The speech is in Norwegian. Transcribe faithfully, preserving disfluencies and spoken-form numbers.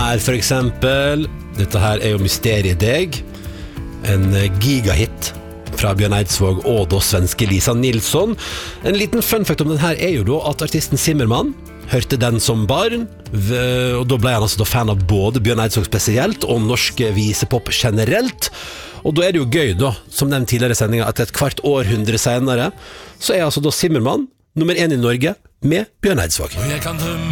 her for eksempel. Dette her er jo Mysteriet deg, en gigahit fra Bjørn Eidsvåg og da svenske Lisa Nilsson. En liten fun fact om den her er jo da at artisten Zimmermann hørte den som barn, og da ble han altså da fan av både Bjørn Eidsvåg spesielt og norsk visepop generelt. Og da er det jo gøy da, som den tidligere sendingen, at et kvart århundre senere så er altså da Zimmermann nummer én i Norge med Bjørn Eidsvåg.